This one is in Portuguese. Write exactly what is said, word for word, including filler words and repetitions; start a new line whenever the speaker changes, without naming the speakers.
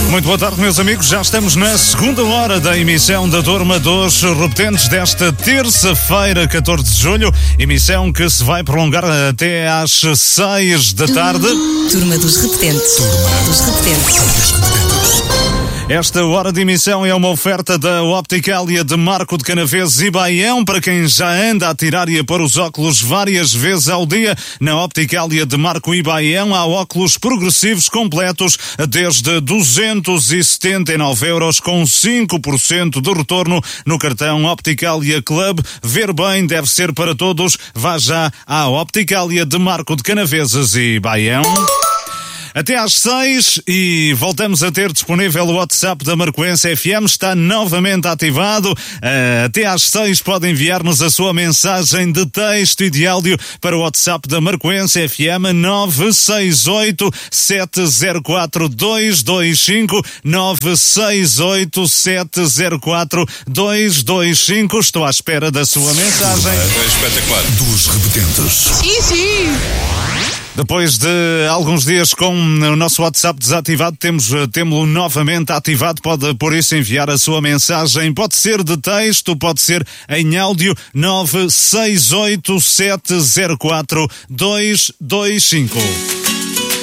Muito boa tarde, meus amigos. Já estamos na segunda hora da emissão da Turma dos Repetentes desta terça-feira, catorze de julho. Emissão que se vai prolongar até às seis da tarde.
Turma dos Repetentes. Turma dos Repetentes.
Esta hora de emissão é uma oferta da Opticalia de Marco de Canaveses e Baião para quem já anda a tirar e a pôr os óculos várias vezes ao dia. Na Opticalia de Marco e Baião há óculos progressivos completos desde duzentos e setenta e nove euros com cinco por cento de retorno no cartão Opticalia Club. Ver bem deve ser para todos. Vá já à Opticalia de Marco de Canaveses e Baião. Até às seis e voltamos a ter disponível o WhatsApp da Marcoense F M, está novamente ativado. Uh, até às seis pode enviar-nos a sua mensagem de texto e de áudio para o WhatsApp da Marcoense F M nove seis oito sete zero quatro dois dois cinco nove seis oito sete zero quatro dois dois cinco. Estou à espera da sua mensagem.
É espetacular.
Dos Repetentes.
Sim, sim.
Depois de alguns dias com o nosso WhatsApp desativado, temos, temos-lo novamente ativado. Pode, por isso, enviar a sua mensagem. Pode ser de texto, pode ser em áudio. nove seis oito sete zero quatro dois dois cinco.